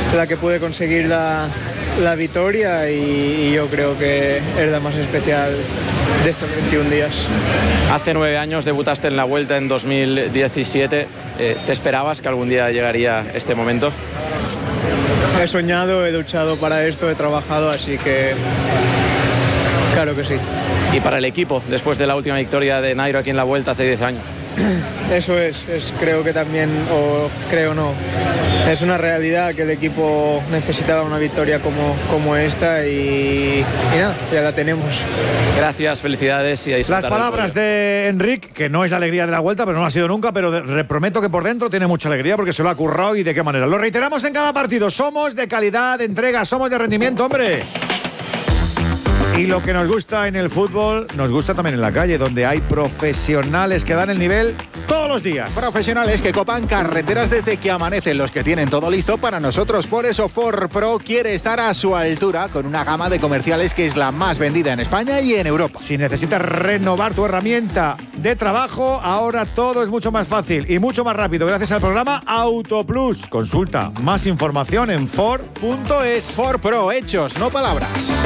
la que puede conseguir la victoria, y yo creo que es la más especial de estos 21 días. Hace 9 años debutaste en la Vuelta en 2017. ¿Te esperabas que algún día llegaría este momento? He soñado, he luchado para esto, he trabajado, así que claro que sí. Y para el equipo, después de la última victoria de Nairo aquí en la Vuelta hace 10 años. Eso es creo que también, o creo no, es una realidad que el equipo necesitaba una victoria como esta, y nada, ya la tenemos. Gracias, felicidades y a disfrutar. Las palabras de Enric, que no es la alegría de la Vuelta, pero no lo ha sido nunca, pero prometo que por dentro tiene mucha alegría porque se lo ha currado, y de qué manera. Lo reiteramos en cada partido, somos de calidad, de entrega, somos de rendimiento, hombre. Y lo que nos gusta en el fútbol, nos gusta también en la calle, donde hay profesionales que dan el nivel todos los días. Profesionales que copan carreteras desde que amanecen, los que tienen todo listo para nosotros. Por eso Ford Pro quiere estar a su altura con una gama de comerciales que es la más vendida en España y en Europa. Si necesitas renovar tu herramienta de trabajo, ahora todo es mucho más fácil y mucho más rápido gracias al programa Autoplus. Consulta más información en Ford.es. Ford Pro, hechos, no palabras.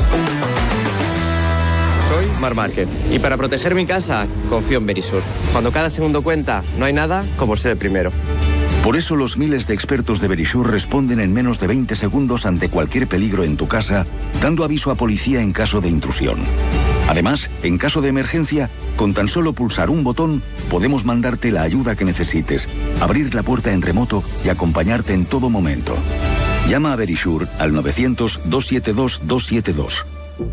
Soy Marc Márquez y para proteger mi casa confío en Verisur. Cuando cada segundo cuenta, no hay nada como ser el primero. Por eso los miles de expertos de Verisur responden en menos de 20 segundos ante cualquier peligro en tu casa, dando aviso a policía en caso de intrusión. Además, en caso de emergencia, con tan solo pulsar un botón, podemos mandarte la ayuda que necesites, abrir la puerta en remoto y acompañarte en todo momento. Llama a Verisur al 900-272-272.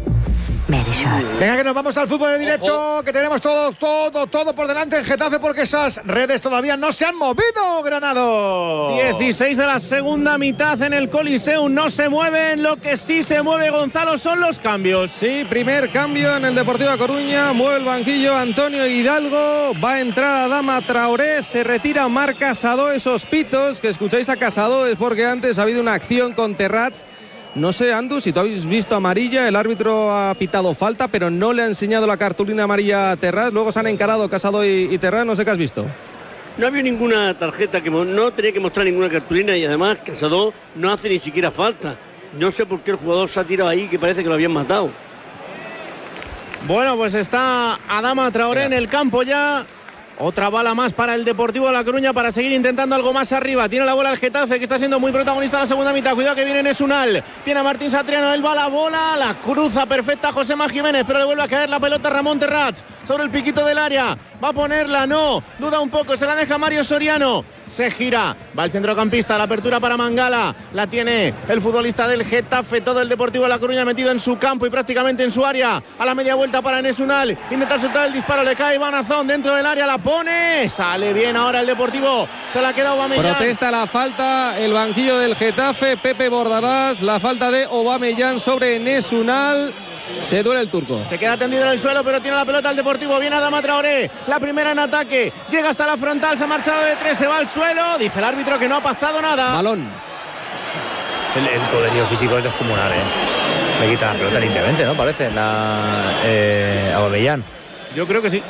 Venga, que nos vamos al fútbol de directo. Ojo. Que tenemos todo por delante en Getafe, porque esas redes todavía no se han movido, Granado. 16 de la segunda mitad en el Coliseum, no se mueven. Lo que sí se mueve, Gonzalo, son los cambios. Sí, primer cambio en el Deportivo A Coruña, mueve el banquillo Antonio Hidalgo, va a entrar Adama Traoré, se retira Marc Casado. Esos pitos que escucháis a Casado es porque antes ha habido una acción con Terrats. No sé, Andu, si tú habéis visto amarilla, el árbitro ha pitado falta, pero no le ha enseñado la cartulina amarilla a Terrats. Luego se han encarado Casado y Terrats, no sé qué has visto. No había ninguna tarjeta, no tenía que mostrar ninguna cartulina, y además Casado no hace ni siquiera falta. No sé por qué el jugador se ha tirado ahí, que parece que lo habían matado. Bueno, pues está Adama Traoré en el campo ya. Otra bala más para el Deportivo de La Coruña para seguir intentando algo más arriba. Tiene la bola el Getafe, que está siendo muy protagonista en la segunda mitad. Cuidado que viene Nesunal. Tiene a Martín Satriano, él va a la bola. La cruza perfecta Josema Jiménez, pero le vuelve a caer la pelota a Ramón Terrats sobre el piquito del área. Va a ponerla, no. Duda un poco, se la deja Mario Soriano. Se gira, va el centrocampista, la apertura para Mangala. La tiene el futbolista del Getafe. Todo el Deportivo de La Coruña metido en su campo y prácticamente en su área. A la media vuelta para Nesunal. Intenta soltar el disparo, le cae Banazón dentro del área, la pone. Sale bien ahora el Deportivo. Se la queda Aubameyang. Protesta la falta el banquillo del Getafe. Pepe Bordalás, la falta de Aubameyang sobre Nesunal. Se duele el turco. Se queda tendido en el suelo, pero tiene la pelota el Deportivo. Viene Adama Traoré, la primera en ataque. Llega hasta la frontal, se ha marchado de 3, se va al suelo. Dice el árbitro que no ha pasado nada. Balón. El poderío físico es descomunal, Le quita la pelota limpiamente, ¿no? Parece Aubameyang. Yo creo que sí.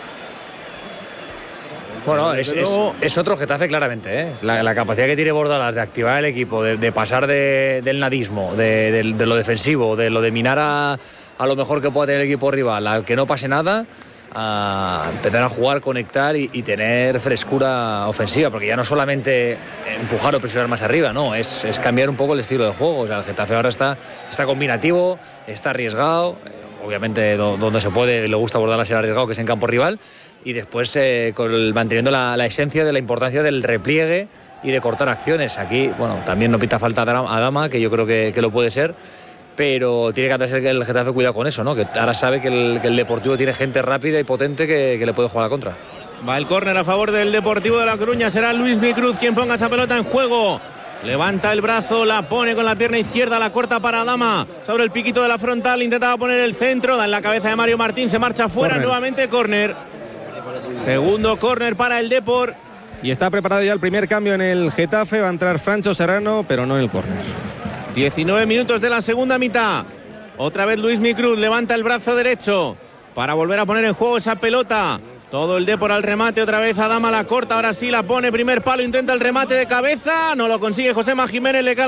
Bueno, es otro Getafe claramente, la capacidad que tiene Bordalás de activar el equipo, de pasar del nadismo, de lo defensivo, de lo de minar a lo mejor que pueda tener el equipo rival, al que no pase nada, a empezar a jugar, conectar y tener frescura ofensiva, porque ya no solamente empujar o presionar más arriba, no, es cambiar un poco el estilo de juego. O sea, el Getafe ahora está combinativo, está arriesgado, obviamente donde se puede, le gusta Bordalás ser arriesgado, que es en campo rival. Y después manteniendo la esencia de la importancia del repliegue y de cortar acciones. Aquí, bueno, también no pita falta a Adama, que yo creo que lo puede ser, pero tiene que hacer que el Getafe cuidado con eso, ¿no? Que ahora sabe que el Deportivo tiene gente rápida y potente que le puede jugar a la contra. Va el córner a favor del Deportivo de La Coruña. Será Luis Micruz quien ponga esa pelota en juego. Levanta el brazo, la pone con la pierna izquierda, la corta para Adama sobre el piquito de la frontal. Intentaba poner el centro, da en la cabeza de Mario Martín, se marcha fuera, nuevamente córner. Segundo córner para el Depor. Y está preparado ya el primer cambio en el Getafe. Va a entrar Francho Serrano, pero no en el córner. 19 minutos de la segunda mitad. Otra vez Luis Micruz levanta el brazo derecho para volver a poner en juego esa pelota. Todo el Depor al remate, otra vez Adama la corta, ahora sí la pone, primer palo, intenta el remate de cabeza, no lo consigue Josema Jiménez, le cae